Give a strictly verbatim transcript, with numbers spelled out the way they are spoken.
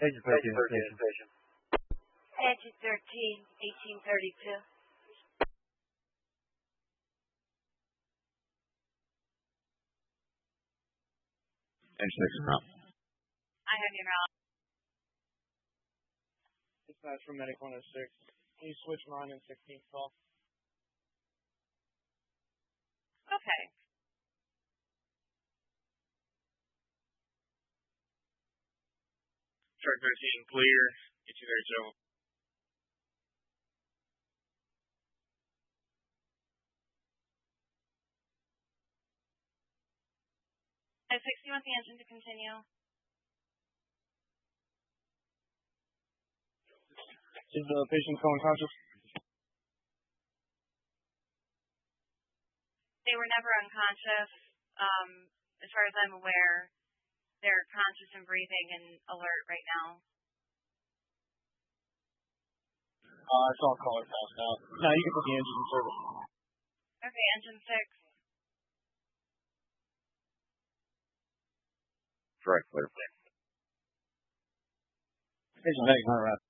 Engine thirteen station. station. Engine thirteen, eighteen thirty-two. Engine six is out. I have your route. Dispatch from Medic one oh six. Can you switch mine in sixteenth call? Okay. Truck thirteen, clear. Get you there, Joe. I sixty want the engine to continue. Is the patient co-unconscious? They were never unconscious. Um, as far as I'm aware, they're conscious and breathing and alert right now. Uh, I saw a caller passed out. No, you can put the engine in service. Okay, engine six. Correct, clear. Engine Medic, not right.